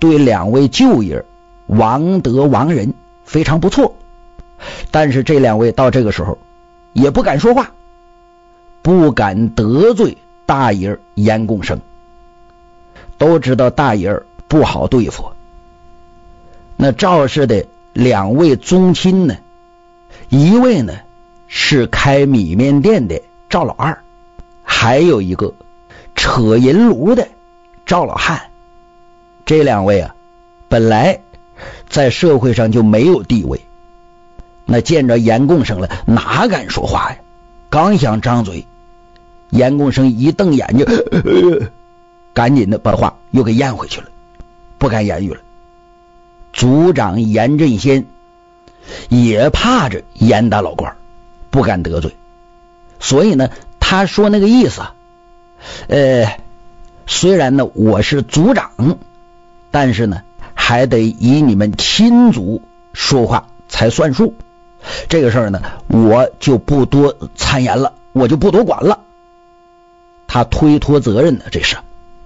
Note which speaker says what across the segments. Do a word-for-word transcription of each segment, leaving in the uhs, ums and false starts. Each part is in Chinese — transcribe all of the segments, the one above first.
Speaker 1: 对两位舅爷王德、王仁非常不错，但是这两位到这个时候也不敢说话，不敢得罪大爷严共生，都知道大爷不好对付。那赵氏的两位宗亲呢，一位呢是开米面店的赵老二，还有一个扯银炉的赵老汉。这两位啊本来在社会上就没有地位，那见着严共生了哪敢说话呀，刚想张嘴，严共生一瞪眼睛，呃、赶紧的把话又给咽回去了，不敢言语了。族长严振先也怕着严大老官，不敢得罪，所以呢他说那个意思啊，呃，虽然呢我是族长，但是呢还得以你们亲族说话才算数，这个事儿呢我就不多参言了，我就不多管了。他推脱责任呢，这是。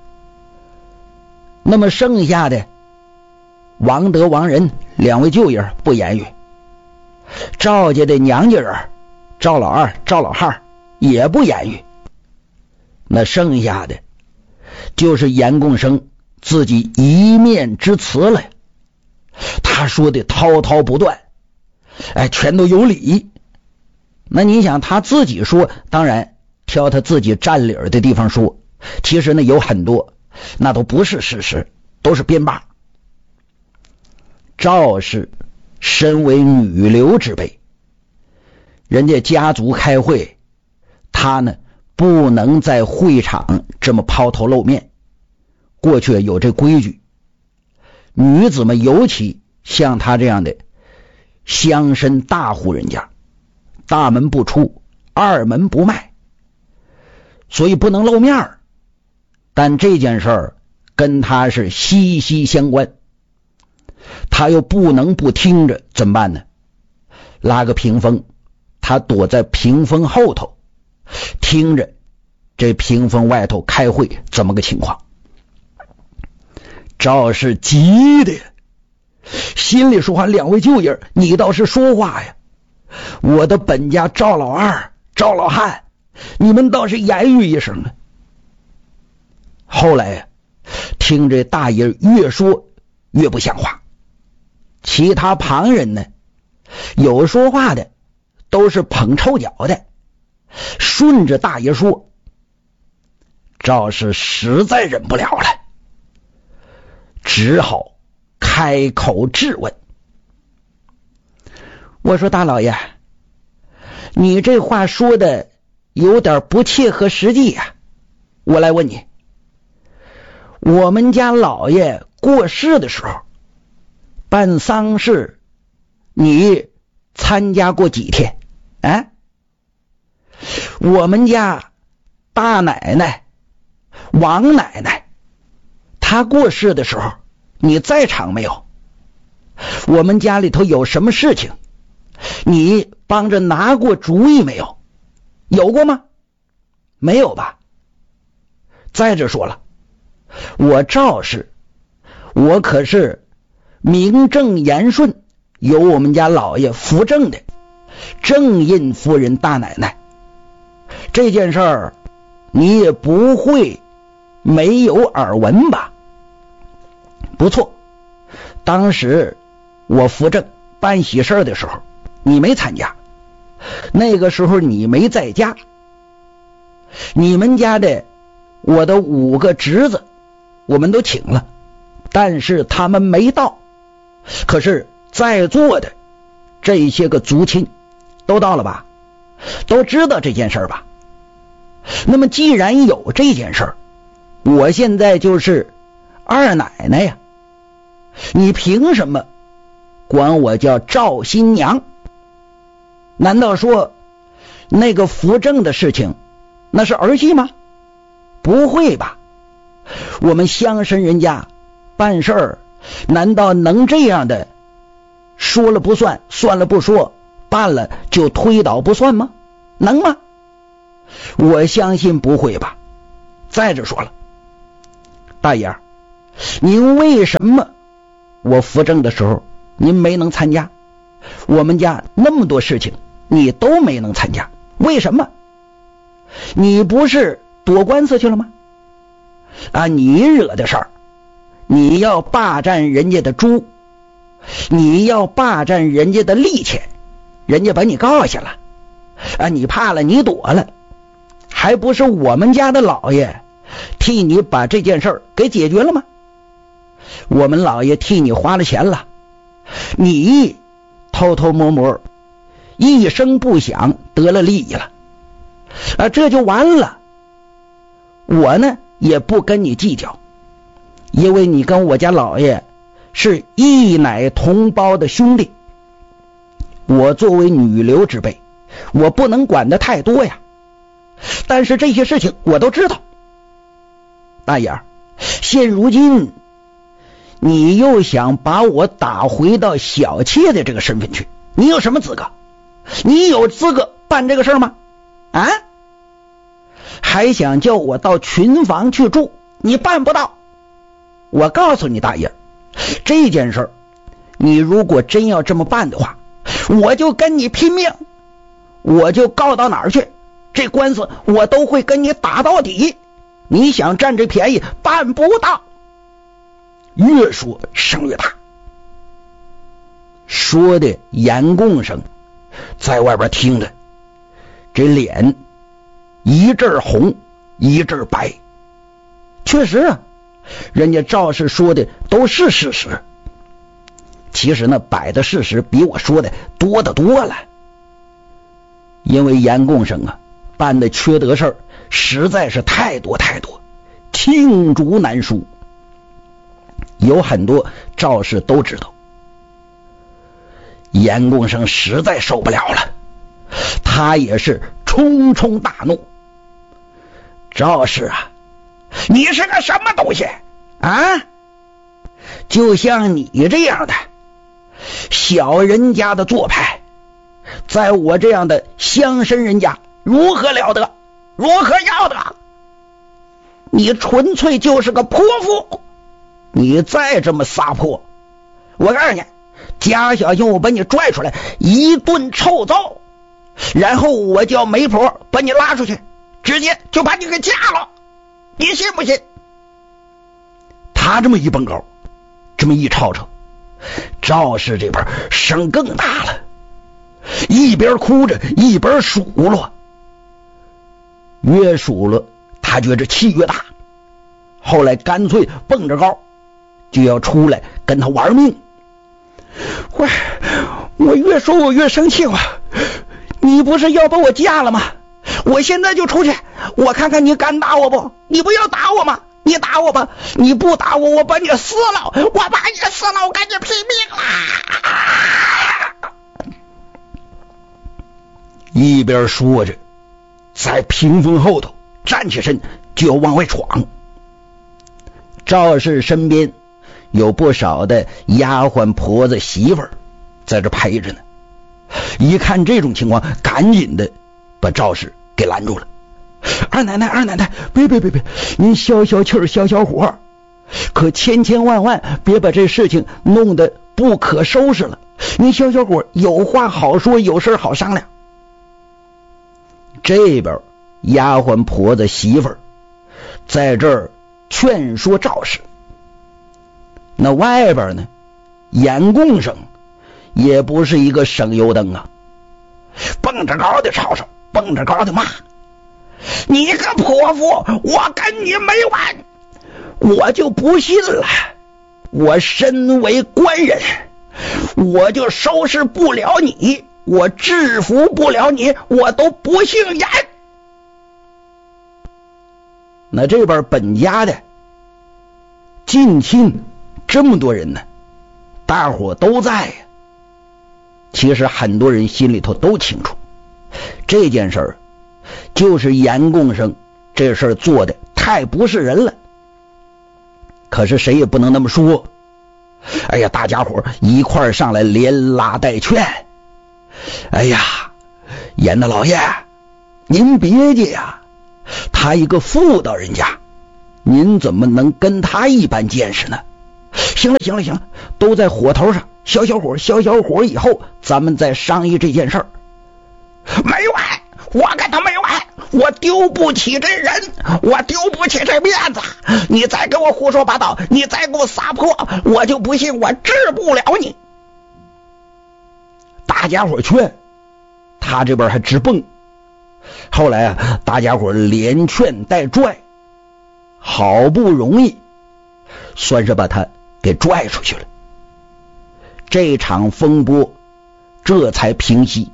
Speaker 1: 那么剩下的王德、王仁两位舅爷不言语，赵家的娘家人赵老二、赵老汉也不言语，那剩下的就是严共生自己一面之词了。他说的滔滔不断，哎，全都有理。那你想他自己说，当然挑他自己占理的地方说，其实呢有很多那都不是事实，都是编罢。赵氏身为女流之辈，人家家族开会，他呢不能在会场这么抛头露面，过去有这规矩，女子们尤其像他这样的乡绅大户人家，大门不出，二门不迈，所以不能露面。但这件事儿跟他是息息相关，他又不能不听着，怎么办呢？拉个屏风，他躲在屏风后头，听着这屏风外头开会怎么个情况。赵氏急的心里说话，两位舅爷你倒是说话呀，我的本家赵老二、赵老汉，你们倒是言语一声啊。后来呀、啊，听这大爷越说越不像话，其他旁人呢，有说话的都是捧臭脚的，顺着大爷说。赵氏实在忍不了了，只好开口质问。我说大老爷，你这话说的有点不切合实际呀、啊。我来问你，我们家老爷过世的时候办丧事，你参加过几天啊？我们家大奶奶王奶奶她过世的时候你在场没有？我们家里头有什么事情你帮着拿过主意没有？有过吗？没有吧？再者说了，我赵氏我可是名正言顺由我们家老爷扶正的正印夫人大奶奶，这件事儿你也不会没有耳闻吧？不错，当时我扶正办喜事的时候你没参加，那个时候你没在家，你们家的我的五个侄子我们都请了，但是他们没到，可是在座的这些个族亲都到了吧？都知道这件事吧？那么既然有这件事，我现在就是二奶奶呀，你凭什么管我叫赵新娘？难道说那个扶正的事情那是儿戏吗？不会吧，我们乡绅人家办事儿难道能这样的说了不算，算了不说，办了就推倒不算吗？能吗？我相信不会吧。再者说了，大爷， 您为什么我扶正的时候您没能参加？我们家那么多事情你都没能参加，为什么？你不是躲官司去了吗？啊，你惹的事儿，你要霸占人家的猪，你要霸占人家的利钱，人家把你告下了啊，你怕了，你躲了，还不是我们家的老爷替你把这件事儿给解决了吗？我们老爷替你花了钱了，你偷偷摸摸一声不响得了利益了啊，这就完了。我呢也不跟你计较，因为你跟我家老爷是一奶同胞的兄弟，我作为女流之辈，我不能管得太多呀。但是这些事情我都知道。大爷儿，现如今你又想把我打回到小妾的这个身份去，你有什么资格？你有资格办这个事吗？啊？还想叫我到群房去住，你办不到。我告诉你大爷，这件事你如果真要这么办的话，我就跟你拼命，我就告到哪儿去，这官司我都会跟你打到底。你想占这便宜办不到。越说声越大，说的严贡生在外边听着，这脸一阵红一阵白。确实啊，人家赵氏说的都是事实，其实呢摆的事实比我说的多得多了。因为严贡生啊办的缺德事儿实在是太多太多，罄竹难书，有很多赵氏都知道。严贡生实在受不了了，他也是冲冲大怒。赵氏啊，你是个什么东西啊？就像你这样的小人家的做派，在我这样的乡绅人家如何了得，如何要得？你纯粹就是个泼妇，你再这么撒泼，我告诉你，家小心我把你拽出来一顿臭揍，然后我叫媒婆把你拉出去，直接就把你给嫁了，你信不信？他这么一蹦高，这么一吵吵，赵氏这边声更大了，一边哭着一边数落，越数落他觉着气越大，后来干脆蹦着高就要出来跟他玩命。我我越说我越生气了，你不是要把我嫁了吗？我现在就出去，我看看你敢打我不？你不要打我吗？你打我吧，你不打我，我把你撕了，我把你撕了，我跟你拼命啦！一边说着，在屏风后头站起身就要往外闯。赵氏身边有不少的丫鬟婆子媳妇儿在这陪着呢，一看这种情况，赶紧的把赵氏给拦住了。二奶奶二奶奶，别别别别，您消消气儿消消火，可千千万万别把这事情弄得不可收拾了，您消消火，有话好说，有事好商量。这边丫鬟婆子媳妇儿在这儿劝说赵氏，那外边呢，严贡生也不是一个省油灯啊，蹦着高的吵吵，蹦着高的骂，你个泼妇，我跟你没完，我就不信了，我身为官人，我就收拾不了你，我制服不了你，我都不姓严。那这边本家的近亲这么多人呢，大伙都在呀。其实很多人心里头都清楚，这件事儿就是严贡生这事儿做的太不是人了。可是谁也不能那么说。哎呀，大家伙一块上来连拉带劝。哎呀，严大老爷，您别介呀，他一个妇道人家， 您怎么能跟他一般见识呢？行了行了行了，都在火头上，消消火消消火以后咱们再商议这件事儿。
Speaker 2: 没完，我跟他没完，我丢不起这人，我丢不起这面子，你再给我胡说八道，你再给我撒泼，我就不信我治不了你。
Speaker 1: 大家伙劝，他这边还直蹦。后来啊，大家伙连劝带拽，好不容易算是把他给拽出去了。这场风波这才平息。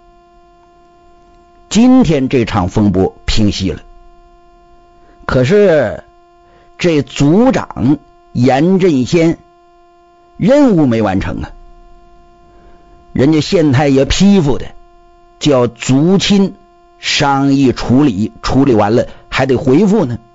Speaker 1: 今天这场风波平息了，可是这族长严振先任务没完成啊！人家县太爷批复的叫族亲商议处理，处理完了还得回复呢。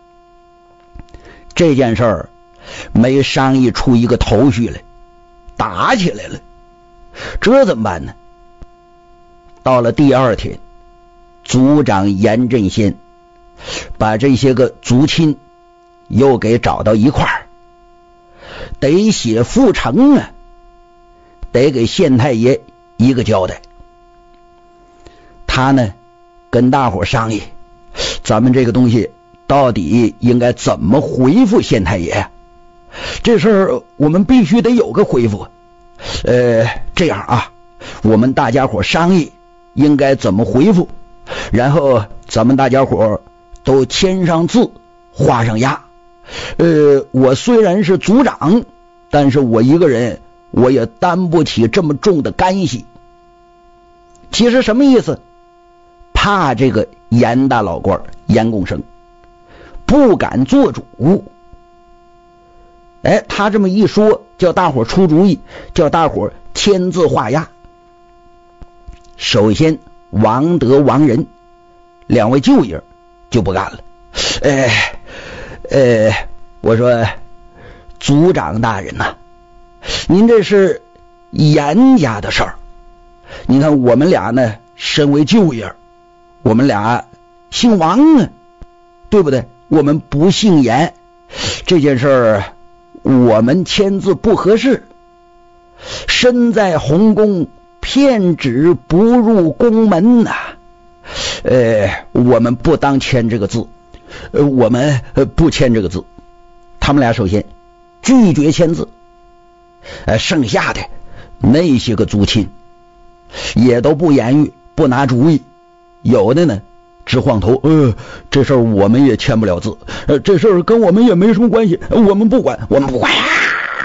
Speaker 1: 这件事儿没商议出一个头绪来，打起来了，这怎么办呢？到了第二天，族长严振先把这些个族亲又给找到一块儿，得写复呈啊，得给县太爷一个交代。他呢跟大伙商议，咱们这个东西到底应该怎么回复县太爷呀？这事儿我们必须得有个回复。呃，这样啊，我们大家伙商议应该怎么回复，然后咱们大家伙都签上字，画上押。呃，我虽然是族长，但是我一个人我也担不起这么重的干系。其实什么意思？怕这个严大老官严贡生不敢做主。哎，他这么一说，叫大伙出主意，叫大伙签字画押。首先王德、王仁两位舅爷就不干了。哎哎，我说族长大人呐、啊，您这是严家的事儿，你看我们俩呢身为舅爷，我们俩姓王啊，对不对？我们不姓严，这件事儿我们签字不合适。身在红宫，骗旨不入宫门呐、啊。呃，我们不当签这个字，呃，我们不签这个字。他们俩首先拒绝签字，呃，剩下的那些个族亲也都不言语，不拿主意，有的呢直晃头，呃，这事儿我们也签不了字，呃，这事儿跟我们也没什么关系，我们不管，我们不管呀、啊！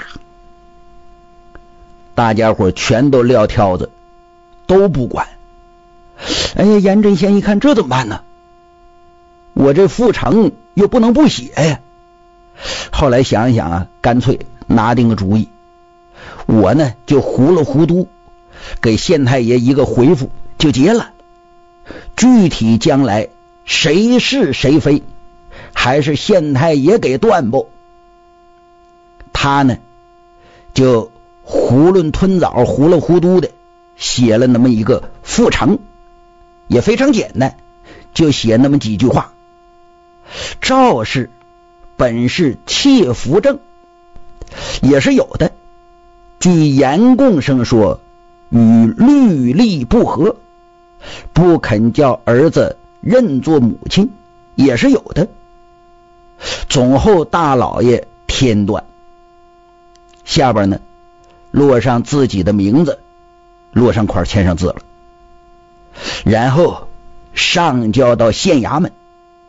Speaker 1: 大家伙全都撂挑子，都不管。哎呀，严振先一看，这怎么办呢？我这复呈又不能不写呀。后来想一想啊，干脆拿定个主意，我呢就糊里糊涂给县太爷一个回复就结了。具体将来谁是谁非，还是县太爷给断布。他呢就囫囵吞枣，糊里糊涂的写了那么一个复呈，也非常简单，就写那么几句话。赵氏本是窃符正，也是有的。据严贡生说，与律例不合，不肯叫儿子认作母亲，也是有的。总后大老爷天断，下边呢落上自己的名字，落上块签上字了，然后上交到县衙门。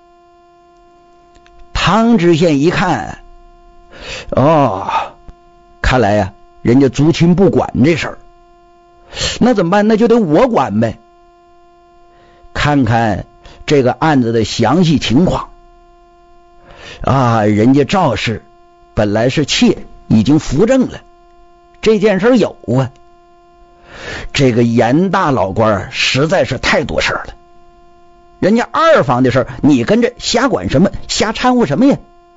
Speaker 1: 汤知县一看，哦，看来呀、啊，人家族亲不管这事儿，那怎么办？那就得我管呗。看看这个案子的详细情况啊，人家赵氏本来是妾，已经扶正了，这件事有啊。这个严大老官实在是太多事了，人家二房的事你跟着瞎管什么，瞎掺和什么呀？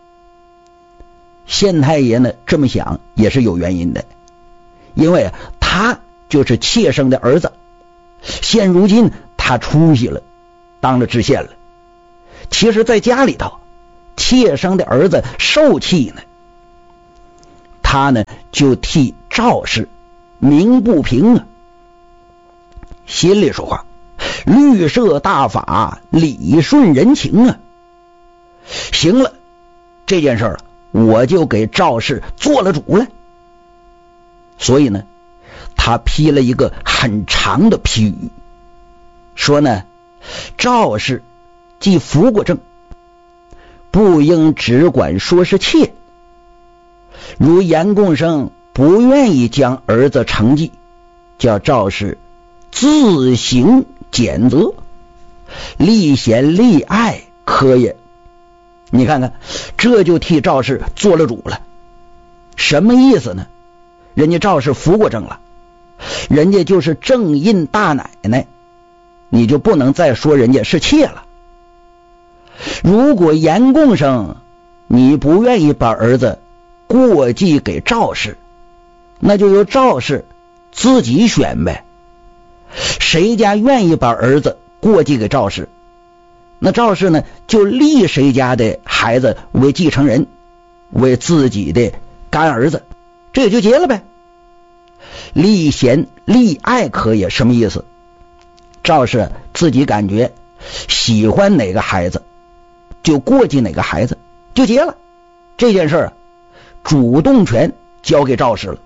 Speaker 1: 县太爷呢这么想也是有原因的，因为他就是妾生的儿子，现如今他出息了，当了知县了。其实在家里头妾生的儿子受气呢。他呢就替赵氏鸣不平啊，心里说话，律设大法，理顺人情啊。行了，这件事儿我就给赵氏做了主了。所以呢，他批了一个很长的批语，说呢，赵氏既服过正，不应只管说是妾。如严贡生不愿意将儿子承继，叫赵氏自行检责，立贤立爱可也。你看看，这就替赵氏做了主了。什么意思呢？人家赵氏服过正了，人家就是正印大奶奶，你就不能再说人家是妾了。如果严贡生你不愿意把儿子过继给赵氏，那就由赵氏自己选呗。谁家愿意把儿子过继给赵氏，那赵氏呢就立谁家的孩子为继承人，为自己的干儿子，这也就结了呗。立贤立爱可也，什么意思？赵氏自己感觉喜欢哪个孩子就过继哪个孩子，就结了。这件事啊，主动权交给赵氏了。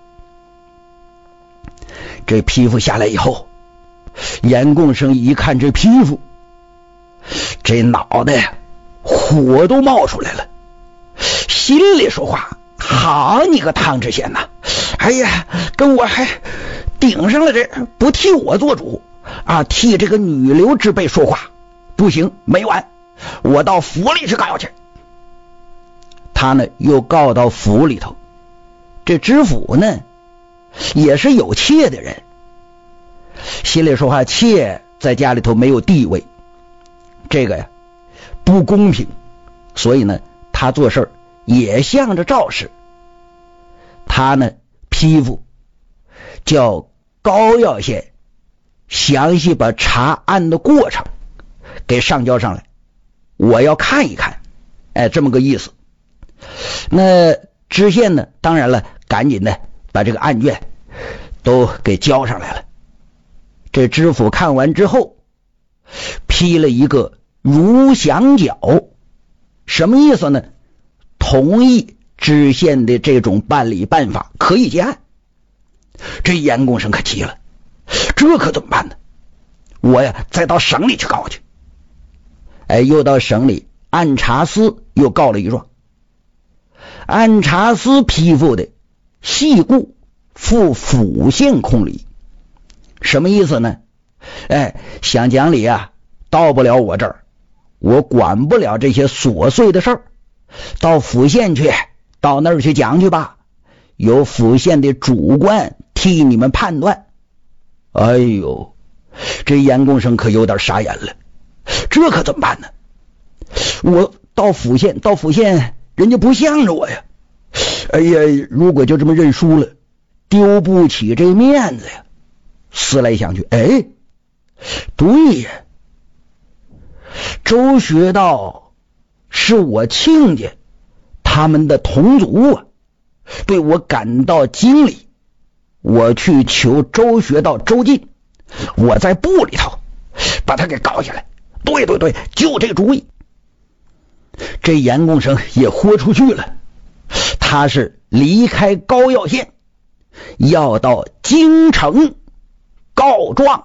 Speaker 1: 这批复下来以后，严贡生一看这批复，这脑袋火都冒出来了，心里说话，好你个汤知县呐，哎呀，跟我还顶上了，这不替我做主啊，替这个女流之辈说话，不行，没完，我到府里去告去。他呢又告到府里头，这知府呢也是有妾的人，心里说话，妾在家里头没有地位，这个呀不公平，所以呢他做事也向着赵氏。他呢批复叫高要县详细把查案的过程给上交上来，我要看一看，哎，这么个意思。那知县呢当然了，赶紧的把这个案卷都给交上来了。这知府看完之后批了一个如详角，什么意思呢？同意知县的这种办理办法，可以结案。这严贡生可急了，这可怎么办呢？我呀再到省里去告去。哎，又到省里按察司又告了一状。按察司批复的系故赴府县控理，什么意思呢？哎，想讲理啊，到不了我这儿，我管不了这些琐碎的事儿，到府县去，到那儿去讲去吧，由府县的主官替你们判断。哎呦，这严贡生可有点傻眼了，这可怎么办呢？我到府县，到府县人家不向着我呀，哎呀，如果就这么认输了，丢不起这面子呀。思来想去，哎，对呀，周学道是我亲家他们的同族啊，对我感到经理，我去求周学道周进，我在部里头把他给告下来。对对对，就这主意。这严贡生也豁出去了，他是离开高要县，要到京城告状。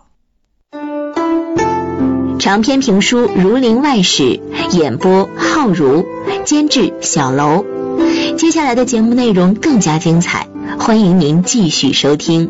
Speaker 3: 长篇评书《儒林外史》，演播浩如，监制小楼。接下来的节目内容更加精彩，欢迎您继续收听。